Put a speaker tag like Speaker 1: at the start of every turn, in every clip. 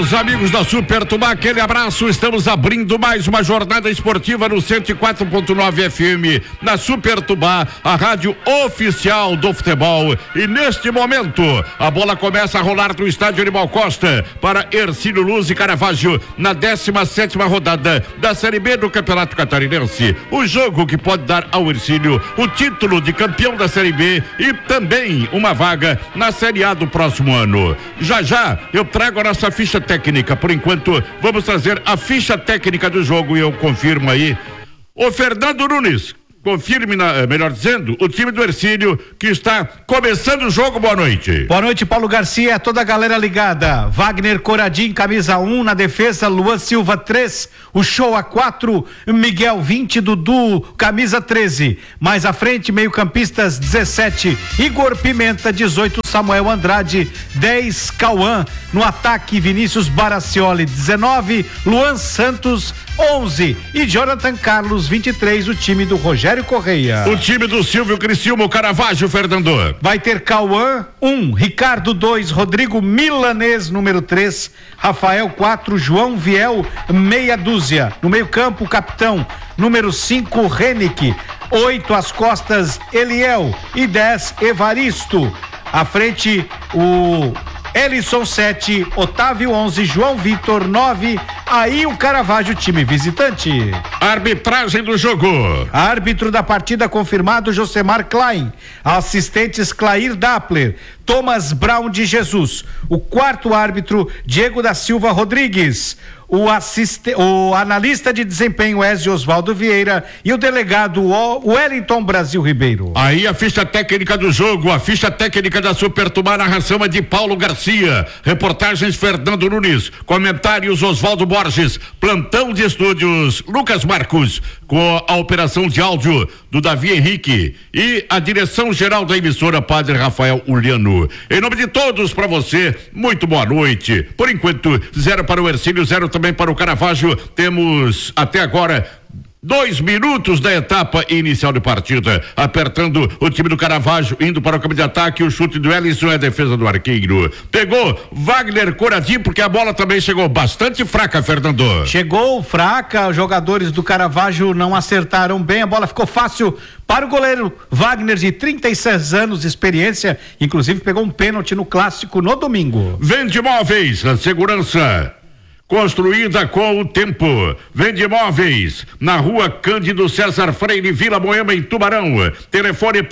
Speaker 1: Os amigos da Super Tubá, aquele abraço. Estamos abrindo mais uma jornada esportiva no 104.9 FM, na Super Tubá, a rádio oficial do futebol. E neste momento, a bola começa a rolar do estádio Animal Costa para Hercílio Luz e Caravaggio, na 17ª rodada da Série B do Campeonato Catarinense. O jogo que pode dar ao Hercílio o título de campeão da Série B e também uma vaga na Série A do próximo ano. Já eu trago a nossa ficha técnica. Por enquanto, vamos trazer a ficha técnica do jogo e eu confirmo aí. O Fernando Nunes, confirme, melhor dizendo, o time do Hercílio que está começando o jogo. Boa noite.
Speaker 2: Boa noite, Paulo Garcia, toda a galera ligada. Wagner Coradim, camisa 1, na defesa, Luan Silva 3, o Show 4, Miguel 20, Dudu, camisa 13. Mais à frente, meio-campistas 17, Igor Pimenta 18, Samuel Andrade 10, Cauã. No ataque, Vinícius Baracioli 19, Luan Santos 11 e Jonathan Carlos 23, o time do Rogério Correia.
Speaker 1: O time do Silvio Criciúma, o Caravaggio, Fernando.
Speaker 2: Vai ter Cauã 1, Ricardo 2, Rodrigo Milanês número 3, Rafael 4, João Viel meia dúzia. No meio-campo, o capitão número 5, Renick, 8 às costas, Eliel e 10, Evaristo. À frente, o Elisson 7, Otávio 11, João Vitor 9, aí o Caravaggio, time visitante.
Speaker 1: Arbitragem do jogo.
Speaker 2: Árbitro da partida confirmado, Josemar Klein. Assistentes, Clair Dappler, Thomas Brown de Jesus. O quarto árbitro, Diego da Silva Rodrigues. O analista de desempenho, Ezio Osvaldo Vieira, e o delegado Wellington Brasil Ribeiro.
Speaker 1: Aí a ficha técnica do jogo, a ficha técnica da Super Tubá, narração é de Paulo Garcia, reportagens Fernando Nunes, comentários Osvaldo Borges, plantão de estúdios Lucas Marcos, com a operação de áudio do Davi Henrique e a direção geral da emissora, Padre Rafael Uliano. Em nome de todos, para você, muito boa noite. Por enquanto, 0 para o Hercílio, 0 também para o Caravaggio. Temos até agora 2 minutos da etapa inicial de partida, apertando o time do Caravaggio, indo para o campo de ataque. O chute do Ellison é a defesa do arqueiro. Pegou Wagner Coradim, porque a bola também chegou bastante fraca, Fernando.
Speaker 2: Chegou fraca, os jogadores do Caravaggio não acertaram bem, a bola ficou fácil para o goleiro Wagner, de 36 anos de experiência, inclusive pegou um pênalti no clássico no domingo.
Speaker 1: Vende Móveis, a segurança construída com o tempo. Vende Móveis na rua Cândido César Freire, Vila Moema, em Tubarão. Telefone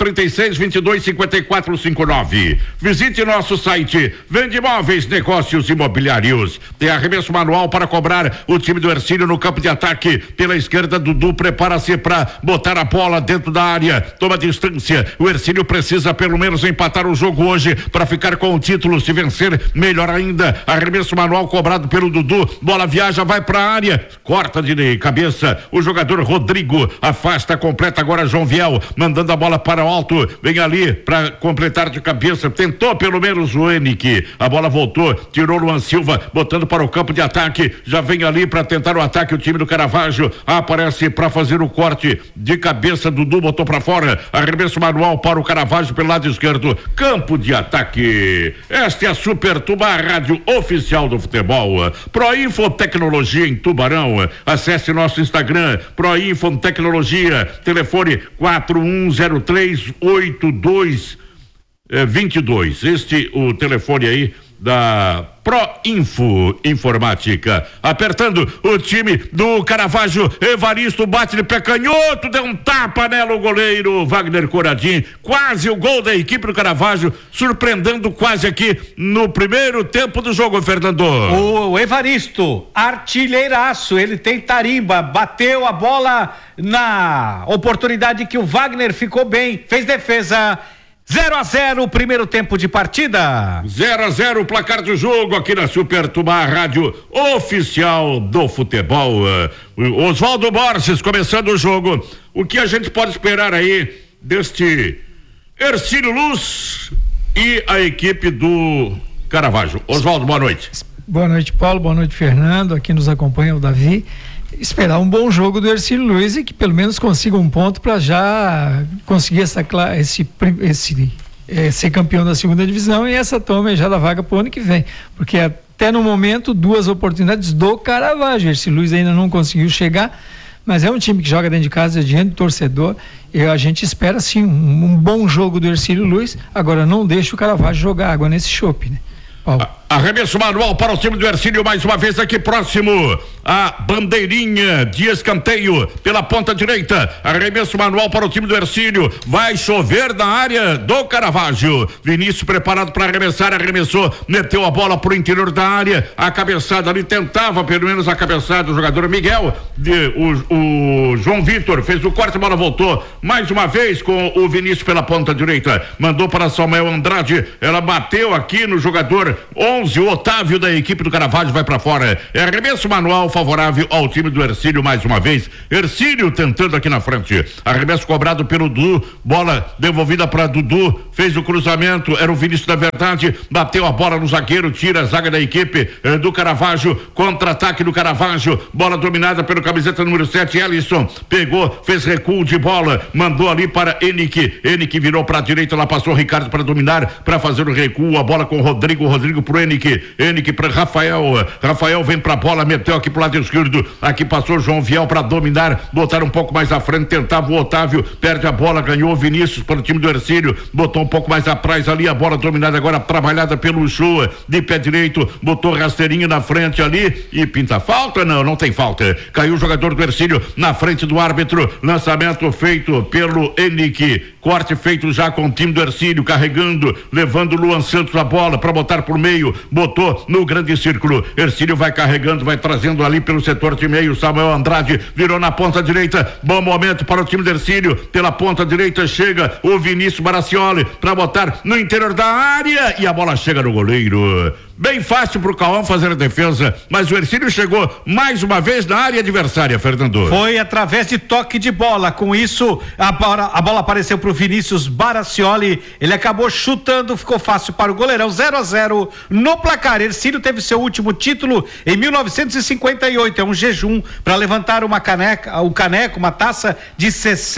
Speaker 1: 3622-5459. Visite nosso site. Vende Móveis, negócios imobiliários. Tem arremesso manual para cobrar o time do Hercílio no campo de ataque. Pela esquerda, Dudu prepara-se para botar a bola dentro da área. Toma distância. O Hercílio precisa pelo menos empatar o jogo hoje para ficar com o título. Se vencer, melhor ainda. Arremesso manual cobrado pelo Dudu. Bola viaja, vai pra área, corta de cabeça, o jogador Rodrigo afasta, completa agora João Viel, mandando a bola para o alto, vem ali para completar de cabeça, tentou pelo menos o Henrique, a bola voltou, tirou Luan Silva, botando para o campo de ataque, já vem ali para tentar o ataque o time do Caravaggio, aparece para fazer o corte de cabeça, Dudu botou para fora, arremesso manual para o Caravaggio pelo lado esquerdo, campo de ataque. Esta é a Super Tubá, rádio oficial do futebol. Proinfo Tecnologia em Tubarão. Acesse nosso Instagram, Proinfo Tecnologia, telefone 41038222. Este o telefone aí da Proinfo Informática. Apertando o time do Caravaggio, Evaristo bate de pé canhoto, deu um tapa nela o goleiro Wagner Coradim, quase o gol da equipe do Caravaggio, surpreendendo quase aqui no primeiro tempo do jogo, Fernando.
Speaker 2: O Evaristo, artilheiraço, ele tem tarimba, bateu a bola na oportunidade que o Wagner ficou bem, fez defesa. 0-0, primeiro tempo de partida.
Speaker 1: 0-0, placar do jogo aqui na Super Tubá, rádio oficial do futebol. Osvaldo Borges começando o jogo. O que a gente pode esperar aí deste Hercílio Luz e a equipe do Caravaggio? Osvaldo, boa noite.
Speaker 3: Boa noite, Paulo, boa noite, Fernando, aqui nos acompanha o Davi. Esperar um bom jogo do Hercílio Luz e que pelo menos consiga um ponto para já conseguir ser campeão da segunda divisão e essa toma já da vaga para o ano que vem, porque até no momento, 2 oportunidades do Caravaggio. O Ercílio Luz ainda não conseguiu chegar, mas é um time que joga dentro de casa, diante do torcedor, e a gente espera sim um bom jogo do Ercílio Luz. Agora não deixa o Caravaggio jogar água nesse chope, né?
Speaker 1: Arremesso manual para o time do Ercílio, mais uma vez aqui próximo a bandeirinha de escanteio pela ponta direita. Arremesso manual para o time do Ercílio, vai chover na área do Caravaggio. Vinícius preparado para arremessar, arremessou, meteu a bola pro interior da área, a cabeçada ali, tentava pelo menos a cabeçada do jogador Miguel, o João Vitor fez o corte, a bola voltou mais uma vez com o Vinícius pela ponta direita, mandou para Samuel Andrade, ela bateu aqui no jogador 11, o Otávio da equipe do Caravaggio vai para fora. É arremesso manual favorável ao time do Ercílio mais uma vez. Ercílio tentando aqui na frente. Arremesso cobrado pelo Dudu, bola devolvida para Dudu, fez o cruzamento, era o Vinícius da verdade, bateu a bola no zagueiro, tira a zaga da equipe do Caravaggio, contra-ataque do Caravaggio, bola dominada pelo camiseta número 7, Ellison, pegou, fez recuo de bola, mandou ali para Henrique virou para a direita, lá passou o Ricardo para dominar, para fazer o recuo, a bola com o Rodrigo pro Henrique para Rafael vem pra bola, meteu aqui pro lado esquerdo, aqui passou João Viel para dominar, botar um pouco mais à frente, tentava o Otávio, perde a bola, ganhou o Vinícius para o time do Ercílio, botou um pouco mais atrás ali, a bola dominada agora, trabalhada pelo Shoa, de pé direito, botou rasteirinho na frente ali e pinta falta? Não tem falta, caiu o jogador do Ercílio na frente do árbitro, lançamento feito pelo Henrique, corte feito já com o time do Ercílio, carregando, levando o Luan Santos a bola para botar por meio, botou no grande círculo, Ercílio vai carregando, vai trazendo ali pelo setor de meio, Samuel Andrade virou na ponta direita, bom momento para o time do Ercílio, pela ponta direita chega o Vinícius Baracioli para botar no interior da área e a bola chega no goleiro. Bem fácil pro Cauã fazer a defesa, mas o Ercílio chegou mais uma vez na área adversária, Fernando.
Speaker 2: Foi através de toque de bola, com isso a bola apareceu pro Vinícius Baracioli, ele acabou chutando, ficou fácil para o goleirão, 0-0 no placar. Ercílio teve seu último título em 1958, é um jejum para levantar uma uma taça de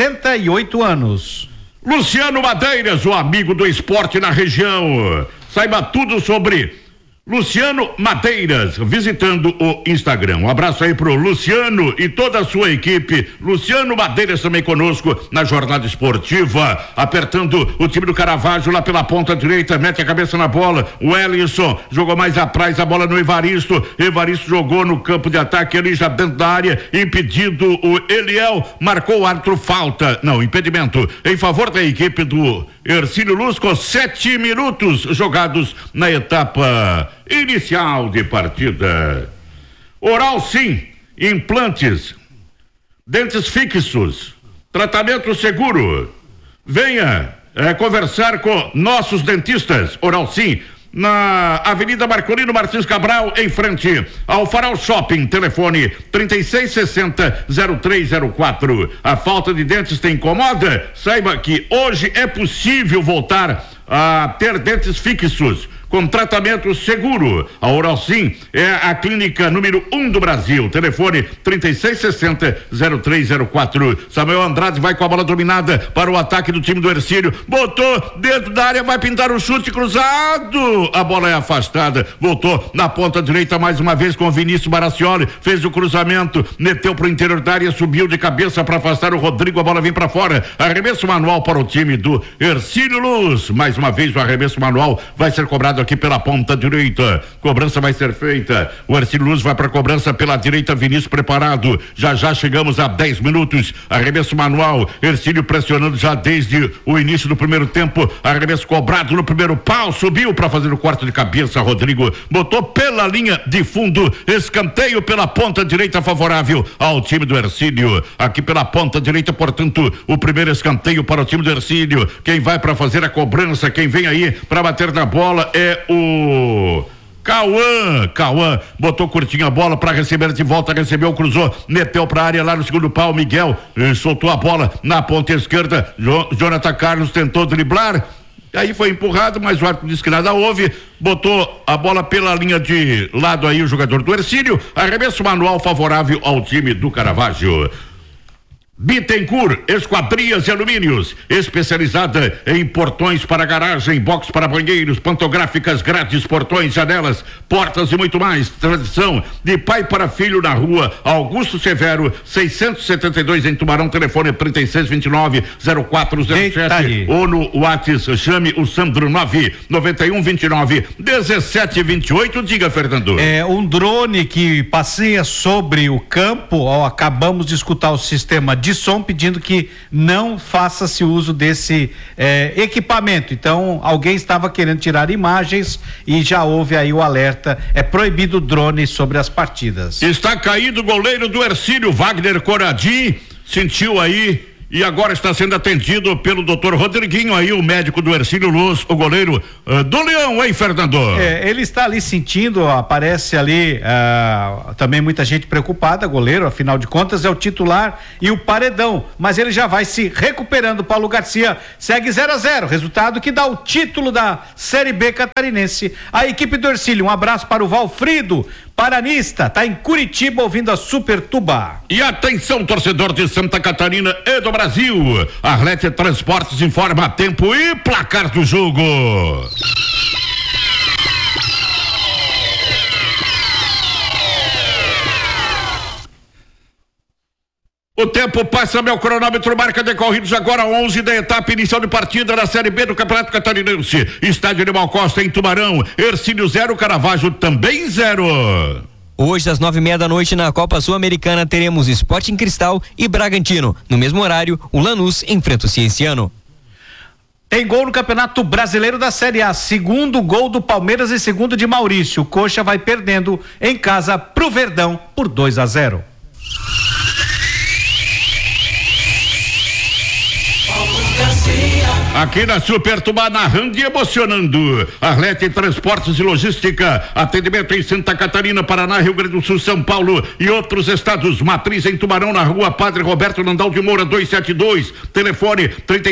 Speaker 2: 68 anos.
Speaker 1: Luciano Madeiras, o amigo do esporte na região, saiba tudo sobre Luciano Madeiras, visitando o Instagram. Um abraço aí pro Luciano e toda a sua equipe. Luciano Madeiras também conosco na jornada esportiva, apertando o time do Caravaggio lá pela ponta direita, mete a cabeça na bola, o Ellison jogou mais atrás, a bola no Evaristo jogou no campo de ataque ali já dentro da área, impedido o Eliel, marcou o árbitro impedimento em favor da equipe do Ercílio Luz com 7 minutos jogados na etapa inicial de partida. Oral Sim, implantes, dentes fixos, tratamento seguro. Venha conversar com nossos dentistas. Oral Sim, na Avenida Marcolino Martins Cabral, em frente ao Farol Shopping. Telefone 3660-0304. A falta de dentes te incomoda? Saiba que hoje é possível voltar a ter dentes fixos com tratamento seguro. A Oral Sim é a clínica número 1 do Brasil. Telefone 3660-0304. Samuel Andrade vai com a bola dominada para o ataque do time do Ercílio. Botou dentro da área, vai pintar o chute cruzado. A bola é afastada. Voltou na ponta direita mais uma vez com o Vinícius Baracioli. Fez o cruzamento, meteu pro interior da área, subiu de cabeça para afastar o Rodrigo. A bola vem para fora. Arremesso manual para o time do Ercílio Luz. Mais uma vez o arremesso manual vai ser cobrado aqui pela ponta direita, cobrança vai ser feita, o Ercílio Luz vai para cobrança pela direita, Vinícius preparado, já chegamos a 10 minutos, arremesso manual, Ercílio pressionando já desde o início do primeiro tempo, arremesso cobrado no primeiro pau, subiu para fazer o corte de cabeça, Rodrigo botou pela linha de fundo, escanteio pela ponta direita favorável ao time do Ercílio, aqui pela ponta direita, portanto, o primeiro escanteio para o time do Ercílio, quem vai para fazer a cobrança, quem vem aí para bater na bola é o Cauã botou curtinho a bola para receber de volta, recebeu, cruzou, meteu pra área lá no segundo pau, Miguel soltou a bola na ponta esquerda, Jonathan Carlos tentou driblar, aí foi empurrado, mas o árbitro disse que nada houve, botou a bola pela linha de lado aí o jogador do Ercílio, arremesso manual favorável ao time do Caravaggio. Bittencourt Esquadrias e Alumínios, especializada em portões para garagem, box para banheiros, pantográficas, grades, portões, janelas, portas e muito mais. Tradição de pai para filho na rua Augusto Severo, 672 em Tubarão, telefone 3629-0407 ou no WhatsApp, chame o Sandro 99129-1728. Diga, Fernando.
Speaker 2: Um drone que passeia sobre o campo, acabamos de escutar o sistema de som pedindo que não faça-se uso desse equipamento. Então, alguém estava querendo tirar imagens e já houve aí o alerta. É proibido o drone sobre as partidas.
Speaker 1: Está caído o goleiro do Hercílio, Wagner Coradim, sentiu aí e agora está sendo atendido pelo doutor Rodriguinho aí, o médico do Hercílio Luz, o goleiro do Leão, hein, Fernando?
Speaker 2: Ele está ali sentindo, aparece ali também muita gente preocupada, goleiro, afinal de contas é o titular e o paredão, mas ele já vai se recuperando. Paulo Garcia segue 0-0, resultado que dá o título da Série B catarinense. A equipe do Hercílio, um abraço para o Valfrido, paranista, tá em Curitiba ouvindo a Super Tuba.
Speaker 1: E atenção, torcedor de Santa Catarina e do Brasil, Arlete Transportes informa tempo e placar do jogo. O tempo passa, meu cronômetro marca decorridos agora 11 da etapa inicial de partida da Série B do Campeonato Catarinense. Estádio Animal Costa em Tubarão, Hercílio 0, Caravaggio também 0.
Speaker 4: Hoje, às 9:30 da noite, na Copa Sul-Americana, teremos Sporting Cristal e Bragantino. No mesmo horário, o Lanús enfrenta o Cienciano.
Speaker 2: Tem gol no Campeonato Brasileiro da Série A. Segundo gol do Palmeiras e segundo de Maurício. O Coxa vai perdendo em casa pro Verdão por 2-0.
Speaker 1: Aqui na Super Tubá, narrando e emocionando. Arlete Transportes e Logística, atendimento em Santa Catarina, Paraná, Rio Grande do Sul, São Paulo e outros estados. Matriz em Tubarão, na rua Padre Roberto Landau de Moura 272, telefone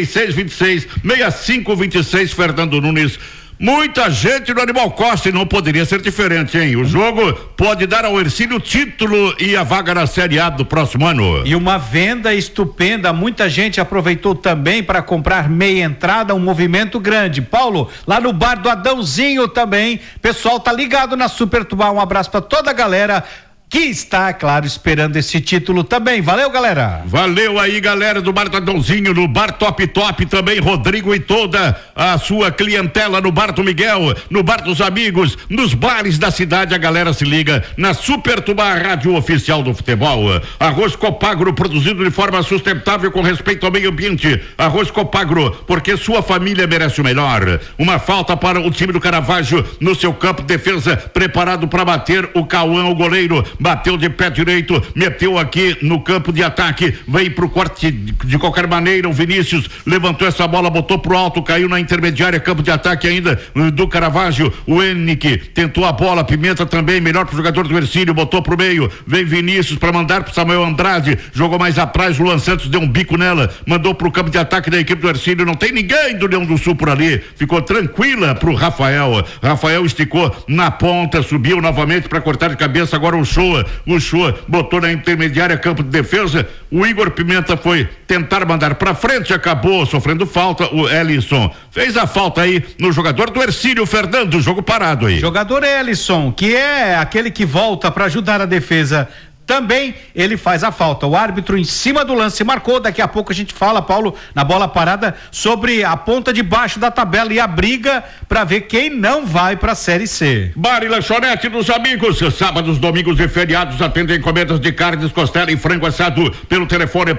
Speaker 1: 3626-6526. Fernando Nunes. Muita gente no Animal Costa e não poderia ser diferente, hein? O jogo pode dar ao Hercílio o título e a vaga na Série A do próximo ano.
Speaker 2: E uma venda estupenda, muita gente aproveitou também para comprar meia entrada, um movimento grande. Paulo, lá no bar do Adãozinho também, pessoal tá ligado na Super Tubá, um abraço para toda a galera que está, claro, esperando esse título também. Valeu, galera.
Speaker 1: Valeu aí, galera do Bar do Adãozinho, no Bar Top Top também, Rodrigo e toda a sua clientela no Bar do Miguel, no Bar dos Amigos, nos bares da cidade, a galera se liga na Super Tubá, rádio oficial do futebol. Arroz Copagro, produzido de forma sustentável com respeito ao meio ambiente. Arroz Copagro, porque sua família merece o melhor. Uma falta para o time do Caravaggio no seu campo de defesa, preparado para bater o Cauã, o goleiro. Bateu de pé direito, meteu aqui no campo de ataque, veio pro corte de qualquer maneira. O Vinícius levantou essa bola, botou pro alto, caiu na intermediária, campo de ataque ainda do Caravaggio. O Henrique tentou a bola, Pimenta também, melhor pro jogador do Hercílio, botou pro meio, vem Vinícius para mandar pro Samuel Andrade, jogou mais atrás, o Luan Santos deu um bico nela, mandou pro campo de ataque da equipe do Hercílio. Não tem ninguém do Leão do Sul por ali, ficou tranquila pro Rafael esticou na ponta, subiu novamente para cortar de cabeça. Agora o Show botou na intermediária, campo de defesa. O Igor Pimenta foi tentar mandar pra frente, acabou sofrendo falta. O Ellison fez a falta aí no jogador do Hercílio. Fernando, jogo parado aí.
Speaker 2: Jogador Ellison, que é aquele que volta para ajudar a defesa, também ele faz a falta. O árbitro em cima do lance marcou. Daqui a pouco a gente fala, Paulo, na bola parada, sobre a ponta de baixo da tabela e a briga para ver quem não vai para a Série C.
Speaker 1: Bar e Lanchonete dos Amigos, sábados, domingos e feriados atendem encomendas de carnes, costela e frango assado pelo telefone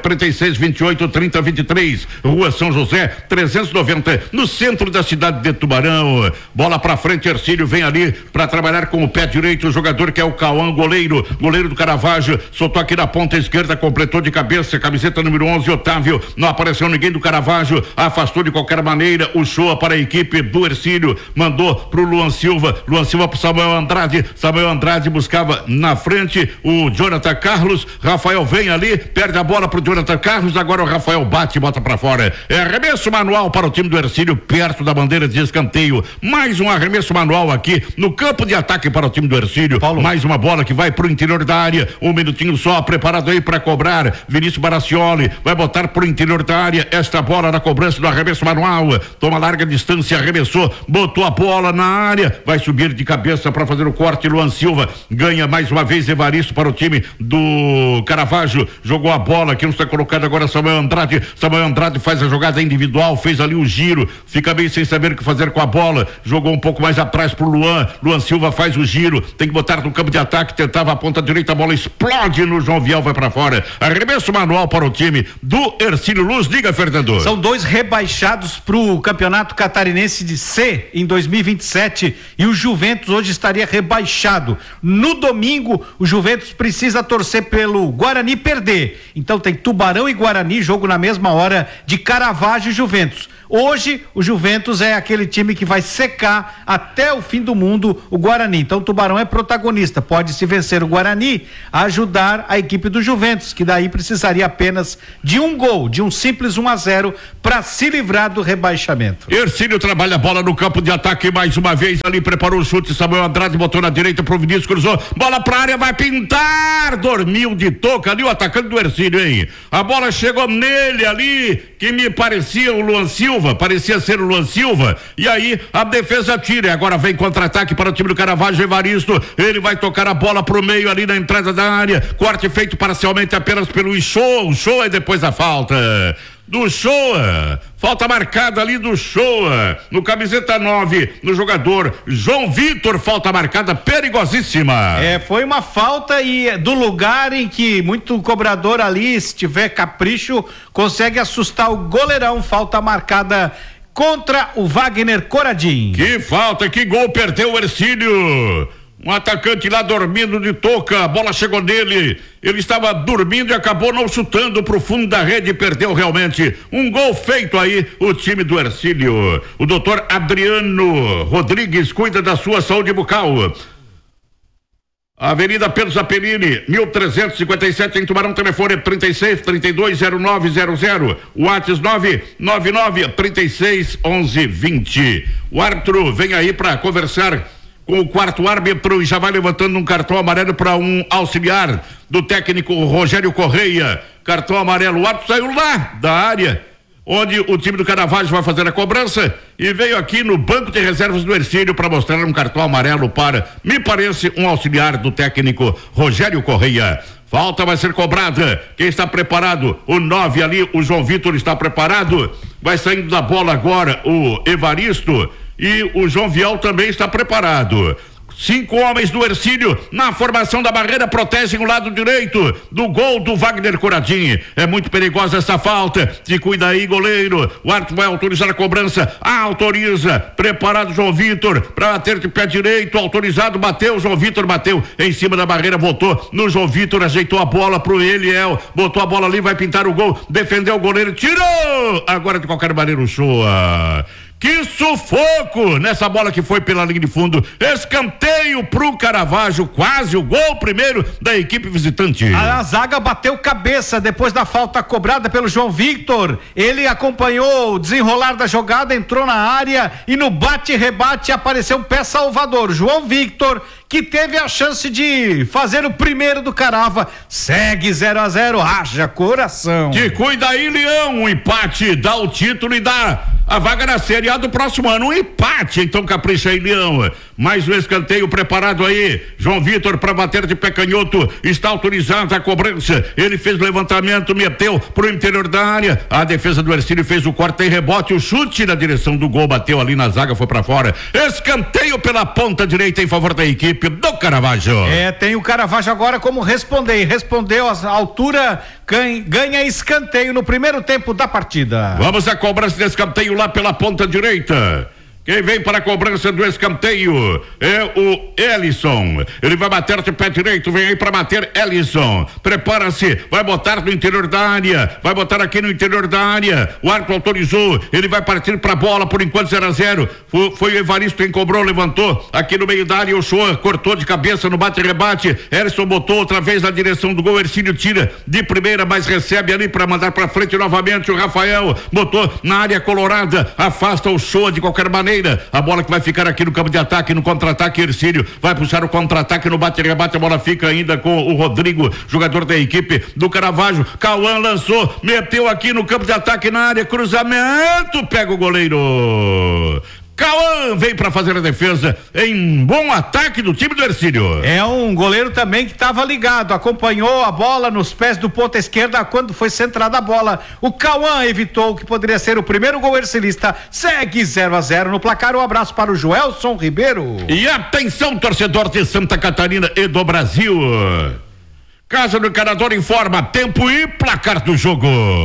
Speaker 1: 3628-3023, Rua São José 390, no centro da cidade de Tubarão. Bola pra frente, Hercílio vem ali para trabalhar com o pé direito, o jogador que é o Cauã, goleiro do Caravaggio. Soltou aqui na ponta esquerda, completou de cabeça, camiseta número 11, Otávio, não apareceu ninguém do Caravaggio, afastou de qualquer maneira o show para a equipe do Hercílio, mandou pro Luan Silva pro Samuel Andrade buscava na frente o Jonathan Carlos, Rafael vem ali, perde a bola pro Jonathan Carlos, agora o Rafael bate e bota pra fora. É arremesso manual para o time do Hercílio, perto da bandeira de escanteio. Mais um arremesso manual aqui no campo de ataque para o time do Hercílio. Paulo. Mais uma bola que vai pro interior da área. O Um minutinho só, preparado aí para cobrar. Vinícius Baracioli vai botar pro interior da área. Esta bola na cobrança do arremesso manual. Toma larga distância, arremessou, botou a bola na área. Vai subir de cabeça para fazer o corte. Luan Silva ganha mais uma vez Evaristo para o time do Caravaggio. Jogou a bola, que não está colocado agora Samuel Andrade. Samuel Andrade faz a jogada individual, fez ali o giro, fica bem sem saber o que fazer com a bola. Jogou um pouco mais atrás pro Luan. Luan Silva faz o giro, tem que botar no campo de ataque, tentava a ponta direita, a bola explode no João Viel, vai para fora. Arremesso manual para o time do Hercílio Luz. Diga, Fernando.
Speaker 2: São 2 rebaixados pro Campeonato Catarinense de C em 2027 e o Juventus hoje estaria rebaixado. No domingo, o Juventus precisa torcer pelo Guarani perder. Então tem Tubarão e Guarani, jogo na mesma hora de Caravaggio e Juventus. Hoje, o Juventus é aquele time que vai secar até o fim do mundo o Guarani. Então, o Tubarão é protagonista. Pode, se vencer o Guarani, ajudar a equipe do Juventus, que daí precisaria apenas de um gol, de um simples 1-0, para se livrar do rebaixamento.
Speaker 1: Hercílio trabalha a bola no campo de ataque mais uma vez. Ali preparou o chute. Samuel Andrade botou na direita pro Vinícius, cruzou. Bola pra área, vai pintar. Dormiu de toca ali o atacante do Hercílio, hein? A bola chegou nele ali, que me parecia o Luan Silva. Parecia ser o Luan Silva, e aí a defesa tira, agora vem contra-ataque para o time do Caravaggio. Evaristo, ele vai tocar a bola pro meio ali na entrada da área, corte feito parcialmente apenas pelo Shoa. O Shoa, e depois a falta do Shoa, falta marcada ali do Shoa, no camiseta 9, no jogador João Vitor, falta marcada perigosíssima.
Speaker 2: Foi uma falta e do lugar em que muito cobrador ali, se tiver capricho, consegue assustar o goleirão. Falta marcada contra o Wagner Coradim.
Speaker 1: Que falta, que gol perdeu o Hercílio. Um atacante lá dormindo de toca, a bola chegou nele, ele estava dormindo e acabou não chutando pro fundo da rede e perdeu realmente um gol feito aí, o time do Hercílio. O doutor Adriano Rodrigues cuida da sua saúde bucal. Avenida Pedro Zappellini, 1357 em Tubarão, telefone 36-320900, WhatsApp 999-361120. O árbitro vem aí para conversar com o quarto árbitro e já vai levantando um cartão amarelo para um auxiliar do técnico Rogério Correia. Cartão amarelo, o árbitro saiu lá da área onde o time do Caravaggio vai fazer a cobrança e veio aqui no banco de reservas do Hercílio para mostrar um cartão amarelo para, me parece, um auxiliar do técnico Rogério Correia. Falta vai ser cobrada. Quem está preparado? O 9 ali, o João Vitor está preparado. Vai saindo da bola agora o Evaristo e o João Viel também está preparado. 5 homens do Hercílio na formação da barreira protegem o lado direito do gol do Wagner Coradim. É muito perigosa essa falta. Se cuida aí, goleiro. O árbitro vai autorizar a cobrança. Autoriza. Preparado João Vitor para bater de pé direito. Autorizado. Bateu. João Vitor bateu em cima da barreira. Voltou no João Vitor. Ajeitou a bola pro Eliel. Botou a bola ali. Vai pintar o gol. Defendeu o goleiro. Tirou. Agora de qualquer maneira o Shoa. Que sufoco nessa bola que foi pela linha de fundo. Escanteio pro Caravaggio, quase o gol primeiro da equipe visitante.
Speaker 2: A zaga bateu cabeça depois da falta cobrada pelo João Victor. Ele acompanhou o desenrolar da jogada, entrou na área e no bate-rebate apareceu um pé salvador. João Victor, que teve a chance de fazer o primeiro do Carava. Segue 0-0, haja coração.
Speaker 1: Te cuida aí, Leão. Um empate dá o título e dá a vaga na Série A do próximo ano. Um empate, então capricha aí, Leão. Mais um escanteio preparado aí. João Vitor para bater de pé canhoto. Está autorizada a cobrança. Ele fez o levantamento, meteu pro interior da área. A defesa do Hercílio fez o corte e rebote. O chute na direção do gol, bateu ali na zaga, foi para fora. Escanteio pela ponta direita em favor da equipe do Caravaggio.
Speaker 2: Tem o Caravaggio agora como responder. Respondeu à altura, ganha escanteio no primeiro tempo da partida.
Speaker 1: Vamos à cobrança de escanteio lá pela ponta direita. Quem vem para a cobrança do escanteio é o Ellison. Ele vai bater de pé direito, vem aí para bater Ellison. Prepara-se, vai botar no interior da área, vai botar aqui no interior da área. O árbitro autorizou, ele vai partir para a bola, por enquanto 0-0. Foi o Evaristo quem cobrou, levantou aqui no meio da área. O Shoa cortou de cabeça no bate-rebate. Ellison botou outra vez na direção do gol. Hercílio tira de primeira, mas recebe ali para mandar para frente novamente. O Rafael botou na área colorada, afasta o Shoa de qualquer maneira. rasteira, a bola que vai ficar aqui no campo de ataque, no contra-ataque, Ercílio vai puxar o contra-ataque no bate-rebate, a bola fica ainda com o Rodrigo, jogador da equipe do Caravaggio. Cauã lançou, meteu aqui no campo de ataque na área, cruzamento, pega o goleiro. Cauã vem para fazer a defesa em bom ataque do time do Ercílio.
Speaker 2: É um goleiro também que estava ligado, acompanhou a bola nos pés do ponta esquerda quando foi centrada a bola. O Cauã evitou o que poderia ser o primeiro gol ercilista. Segue 0-0 no placar. Um abraço para o Joelson Ribeiro.
Speaker 1: E atenção, torcedor de Santa Catarina e do Brasil. Casa do Encanador informa tempo e placar do jogo.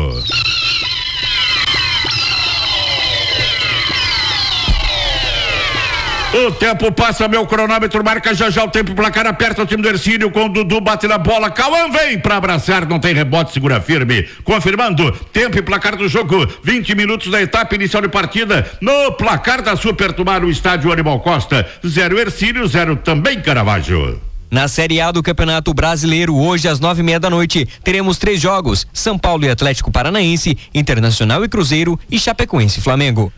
Speaker 1: O tempo passa, meu cronômetro marca já o tempo, placar aperta o time do Ercílio com o Dudu, bate na bola, Cauã vem pra abraçar, não tem rebote, segura firme, confirmando, tempo e placar do jogo, 20 minutos da etapa inicial de partida, no placar da Super Tumar, o estádio Aníbal Costa, 0 Ercílio, 0 também Caravaggio.
Speaker 4: Na Série A do Campeonato Brasileiro, hoje às 9:30 da noite, teremos 3 jogos: São Paulo e Atlético Paranaense, Internacional e Cruzeiro e Chapecoense e Flamengo.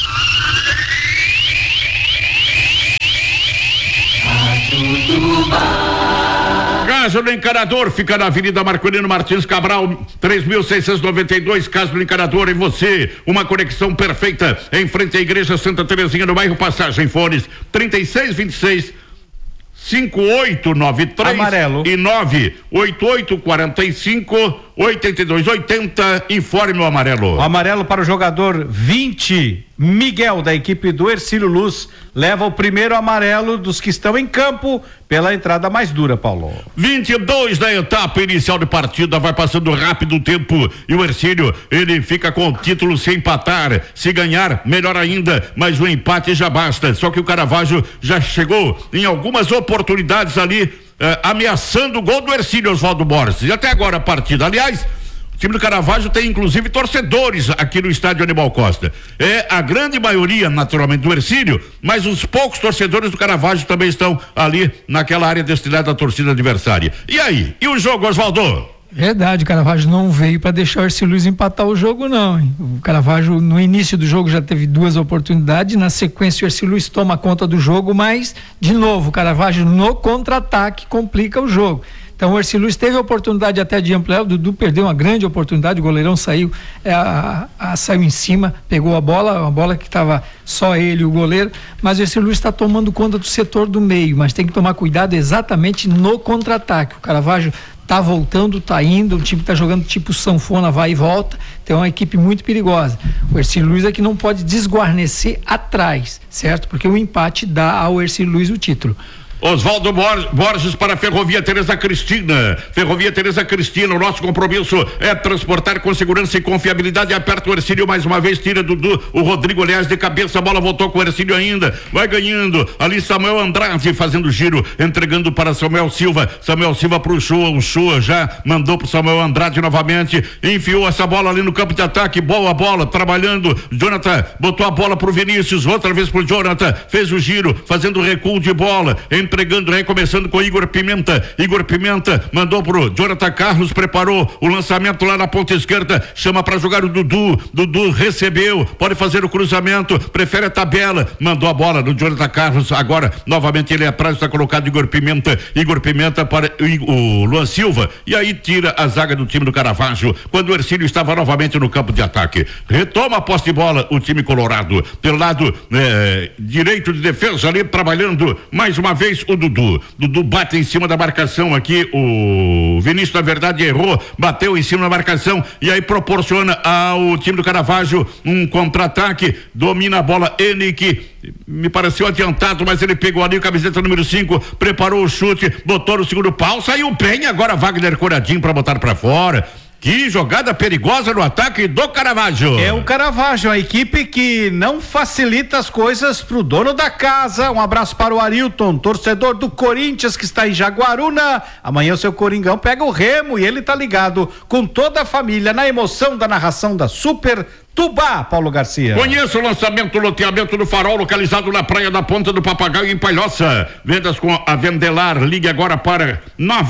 Speaker 1: Casa do Encanador fica na Avenida Marcolino Martins Cabral, 3.692, Casa do Encanador, e você, uma conexão perfeita em frente à Igreja Santa Terezinha, no bairro Passagem. Fones 3626 5893
Speaker 2: amarelo
Speaker 1: e 98845 8280. Informe o amarelo.
Speaker 2: O amarelo para o jogador 20, Miguel, da equipe do Ercílio Luz, leva o primeiro amarelo dos que estão em campo pela entrada mais dura, Paulo.
Speaker 1: 22 da etapa inicial de partida, vai passando rápido o tempo e o Ercílio, ele fica com o título se empatar, se ganhar, melhor ainda, mas o empate já basta, só que o Caravaggio já chegou em algumas oportunidades ali, ameaçando o gol do Ercílio, Oswaldo Borges, e até agora a partida, aliás, o time do Caravaggio tem inclusive torcedores aqui no estádio Aníbal Costa. É a grande maioria, naturalmente, do Ercílio, mas os poucos torcedores do Caravaggio também estão ali naquela área destinada à torcida adversária. E aí? E o jogo, Oswaldo?
Speaker 3: Verdade, o Caravaggio não veio para deixar o Ercílio Luz empatar o jogo, não, hein? O Caravaggio no início do jogo já teve 2 oportunidades, na sequência o Ercílio Luz toma conta do jogo, mas de novo o Caravaggio no contra-ataque complica o jogo. Então o Ercílio Luz teve a oportunidade até de ampliar, o Dudu perdeu uma grande oportunidade, o goleirão saiu, saiu em cima, pegou a bola que estava só ele, o goleiro, mas o Ercílio Luz está tomando conta do setor do meio, mas tem que tomar cuidado exatamente no contra-ataque. O Caravaggio tá voltando, tá indo, o time tá jogando tipo sanfona, vai e volta, tem uma equipe muito perigosa. O Ercílio Luz é que não pode desguarnecer atrás, certo? Porque o empate dá ao Ercílio Luz o título.
Speaker 1: Oswaldo Borges para a Ferrovia Tereza Cristina. Ferrovia Tereza Cristina, o nosso compromisso é transportar com segurança e confiabilidade. Aperta o Ercílio mais uma vez, tira Dudu, o Rodrigo, aliás, de cabeça, a bola voltou com o Ercílio ainda, vai ganhando, ali Samuel Andrade fazendo giro, entregando para Samuel Silva para o Shoa já mandou para Samuel Andrade novamente, enfiou essa bola ali no campo de ataque, boa bola, trabalhando, Jonathan botou a bola pro Vinícius, outra vez pro Jonathan, fez o giro, fazendo recuo de bola, entregando, recomeçando com Igor Pimenta mandou pro Jonathan Carlos, preparou o lançamento lá na ponta esquerda, chama para jogar o Dudu recebeu, pode fazer o cruzamento, prefere a tabela, mandou a bola no Jonathan Carlos, agora novamente ele atrás, está colocado Igor Pimenta para o Luan Silva, e aí tira a zaga do time do Caravaggio, quando o Ercílio estava novamente no campo de ataque, retoma a posse de bola o time colorado, pelo lado direito de defesa ali, trabalhando mais uma vez o Dudu bate em cima da marcação aqui, o Vinícius na verdade errou, bateu em cima da marcação e aí proporciona ao time do Caravaggio um contra-ataque, domina a bola, Henrique, me pareceu adiantado, mas ele pegou ali o camiseta número 5, preparou o chute, botou no segundo pau, saiu bem, agora Wagner Coradinho para botar para fora. Que jogada perigosa no ataque do Caravaggio.
Speaker 2: É o Caravaggio, a equipe que não facilita as coisas pro dono da casa. Um abraço para o Arilton, torcedor do Corinthians que está em Jaguaruna. Amanhã o seu Coringão pega o Remo e ele tá ligado com toda a família na emoção da narração da Super Tubá, Paulo Garcia.
Speaker 1: Conheça o lançamento loteamento do Farol, localizado na Praia da Ponta do Papagaio, em Palhoça. Vendas com a Vendelar. Ligue agora para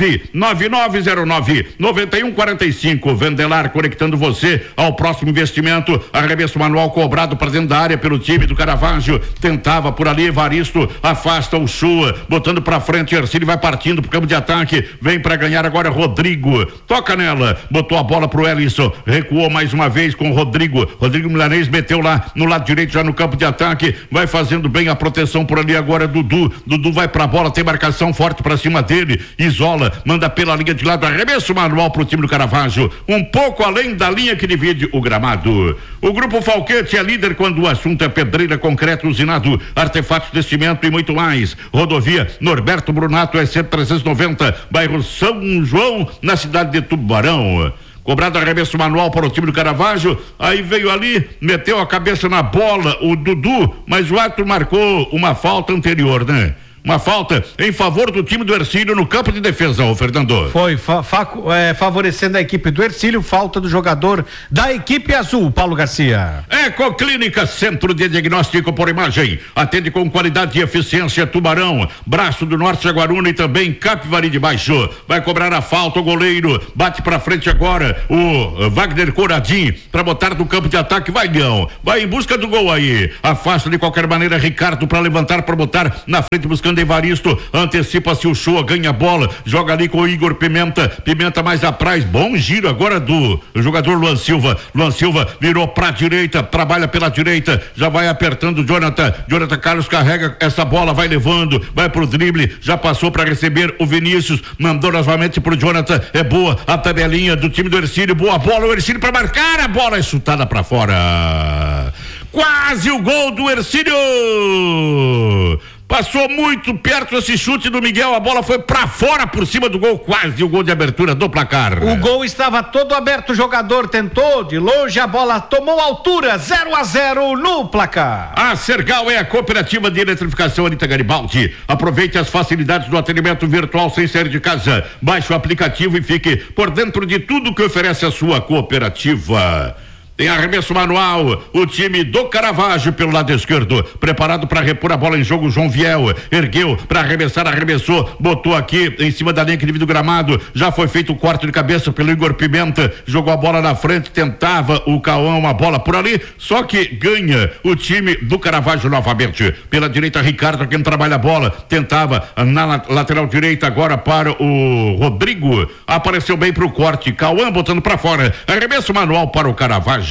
Speaker 1: 99909-9145. Vendelar, conectando você ao próximo investimento. Arremesso manual cobrado para dentro da área pelo time do Caravaggio. Tentava por ali, Evaristo afasta o Chua, botando para frente. Ercílio vai partindo pro campo de ataque. Vem para ganhar agora Rodrigo. Toca nela, botou a bola pro Ellison. Recuou mais uma vez com o Rodrigo Milanês meteu lá no lado direito, já no campo de ataque, vai fazendo bem a proteção por ali agora. Dudu vai pra bola, tem marcação forte pra cima dele, isola, manda pela linha de lado, arremesso manual pro time do Caravaggio, um pouco além da linha que divide o gramado. O Grupo Falquete é líder quando o assunto é pedreira, concreto, usinado, artefatos de cimento e muito mais. Rodovia Norberto Brunato, SC 390, bairro São João, na cidade de Tubarão. Cobrado arremesso manual para o time do Caravaggio, aí veio ali, meteu a cabeça na bola o Dudu, mas o árbitro marcou uma falta anterior, né? Uma falta em favor do time do Ercílio no campo de defesa, ô Fernando.
Speaker 2: Foi favorecendo a equipe do Ercílio, falta do jogador da equipe azul, Paulo Garcia.
Speaker 1: Ecoclínica, centro de diagnóstico por imagem, atende com qualidade e eficiência. Tubarão, Braço do Norte, Jaguaruna e também Capivari de Baixo. Vai cobrar a falta o goleiro, bate pra frente agora o Wagner Coradim pra botar no campo de ataque. Vai Leão, vai em busca do gol aí, afasta de qualquer maneira Ricardo pra levantar, pra botar na frente buscando Evaristo, antecipa-se o Show, ganha a bola, joga ali com o Igor Pimenta mais atrás, bom giro agora do jogador Luan Silva virou pra direita, trabalha pela direita, já vai apertando o Jonathan Carlos, carrega essa bola, vai levando, vai pro drible, já passou pra receber o Vinícius, mandou novamente pro Jonathan, é boa a tabelinha do time do Ercílio, boa bola, o Ercílio pra marcar, a bola é chutada pra fora, quase o gol do Ercílio. Passou muito perto esse chute do Miguel, a bola foi pra fora por cima do gol, quase o gol de abertura do placar.
Speaker 2: O gol estava todo aberto, o jogador tentou de longe, a bola tomou altura, 0-0 no placar.
Speaker 1: A Sergal é a cooperativa de eletrificação Anita Garibaldi. Aproveite as facilidades do atendimento virtual sem sair de casa. Baixe o aplicativo e fique por dentro de tudo que oferece a sua cooperativa. Tem arremesso manual, o time do Caravaggio pelo lado esquerdo, preparado para repor a bola em jogo. João Viel ergueu para arremessar, arremessou, botou aqui em cima da linha que divide o gramado, já foi feito o corte de cabeça pelo Igor Pimenta, jogou a bola na frente, tentava o Cauã uma bola por ali, só que ganha o time do Caravaggio novamente, pela direita Ricardo, quem trabalha a bola, tentava na lateral direita agora para o Rodrigo, apareceu bem pro corte, Cauã botando para fora, arremesso manual para o Caravaggio.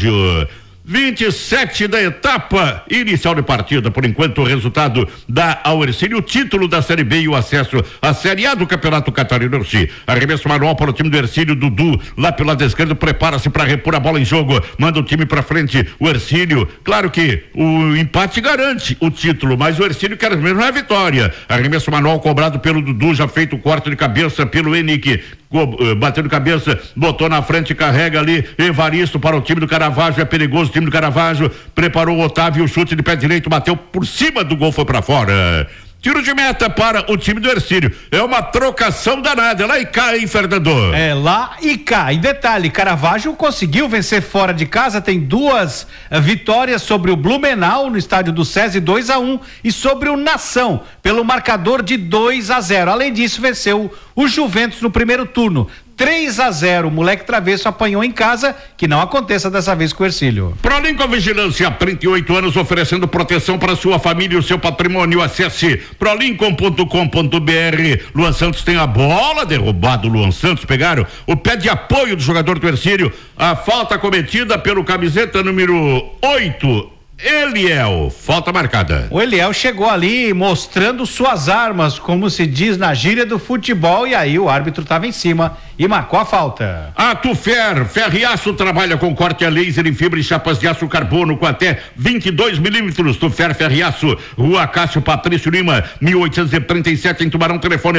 Speaker 1: 27 da etapa inicial de partida. Por enquanto, o resultado dá ao Ercílio o título da Série B e o acesso à Série A do Campeonato Catarinense. Arremesso manual para o time do Ercílio. Dudu, lá pelo lado esquerdo, prepara-se para repor a bola em jogo. Manda o time para frente. O Ercílio, claro que o empate garante o título, mas o Ercílio quer mesmo a vitória. Arremesso manual cobrado pelo Dudu, já feito o corte de cabeça pelo Henrique. Batendo cabeça, botou na frente, carrega ali Evaristo para o time do Caravaggio, é perigoso o time do Caravaggio, preparou o Otávio, o chute de pé direito, bateu por cima do gol, foi para fora. Tiro de meta para o time do Ercílio. É uma trocação danada. É lá e cá, hein, Fernando?
Speaker 2: É lá e cá. E detalhe, Caravaggio conseguiu vencer fora de casa, tem 2 vitórias sobre o Blumenau no estádio do SESI, 2-1, e sobre o Nação pelo marcador de 2-0. Além disso, venceu o Juventus no primeiro turno. 3-0, o moleque travesso apanhou em casa, que não aconteça dessa vez com o Ercílio.
Speaker 1: Prolinco Vigilância, há 38 anos oferecendo proteção para sua família e o seu patrimônio. Acesse prolincom.com.br. Luan Santos tem a bola, derrubado o Luan Santos, pegaram o pé de apoio do jogador do Ercílio, a falta cometida pelo camiseta número 8, Eliel, falta marcada.
Speaker 2: O Eliel chegou ali mostrando suas armas, como se diz na gíria do futebol, e aí o árbitro estava em cima e marcou a falta.
Speaker 1: A Tufer Ferriaço trabalha com corte a laser em fibra e chapas de aço carbono com até 22 milímetros. Tufer Ferriaço, Rua Cássio Patrício Lima, 1837 em Tubarão, telefone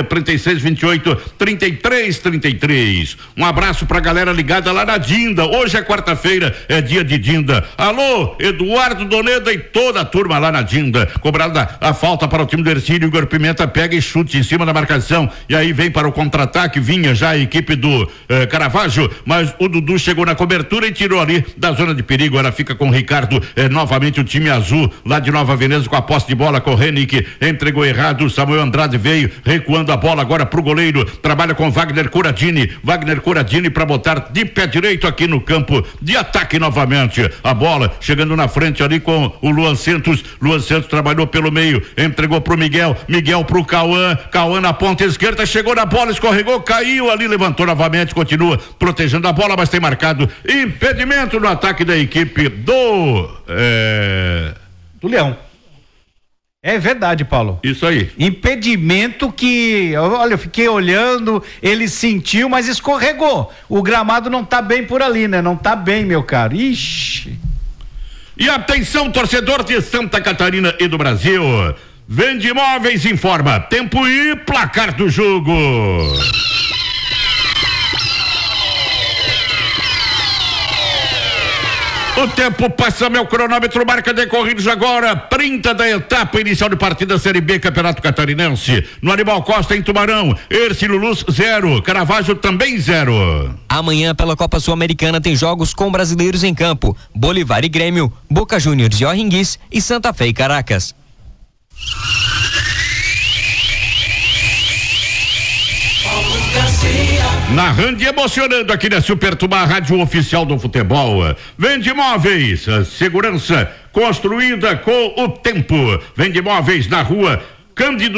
Speaker 1: 3628-3333. Um abraço pra galera ligada lá na Dinda. Hoje é quarta-feira, é dia de Dinda. Alô, Eduardo Doneda e toda a turma lá na Dinda. Cobrada a falta para o time do Ercílio, Igor Pimenta pega e chute em cima da marcação, e aí vem para o contra-ataque, vinha já a equipe do Caravaggio, mas o Dudu chegou na cobertura e tirou ali da zona de perigo. Ela fica com o Ricardo, novamente o time azul lá de Nova Veneza com a posse de bola, com o Henrique, entregou errado, o Samuel Andrade veio recuando a bola agora pro goleiro, trabalha com Wagner Coradini para botar de pé direito aqui no campo de ataque novamente, a bola chegando na frente ali com o Luan Santos trabalhou pelo meio, entregou pro Miguel pro Cauã na ponta esquerda, chegou na bola, escorregou, caiu ali, levantou novamente, continua protegendo a bola, mas tem marcado impedimento no ataque da equipe do
Speaker 2: Leão. É verdade, Paulo.
Speaker 1: Isso aí.
Speaker 2: Impedimento que, olha, eu fiquei olhando, ele sentiu, mas escorregou. O gramado não tá bem por ali, né? Não tá bem, meu caro. Ixi.
Speaker 1: E atenção, torcedor de Santa Catarina e do Brasil. Vende Imóveis informa tempo e placar do jogo. O tempo passa, meu cronômetro marca decorridos agora, 30 da etapa inicial de partida Série B Campeonato Catarinense. No Animal Costa, em Tubarão, Ercílio Luz 0, Caravaggio também 0.
Speaker 4: Amanhã pela Copa Sul-Americana tem jogos com brasileiros em campo: Bolívar e Grêmio, Boca Juniors e O'Ringues e Santa Fé e Caracas.
Speaker 1: Narrando e emocionando aqui na Super Tubá, rádio oficial do futebol. Vende Imóveis, segurança construída com o tempo. Vende Imóveis na rua Cândido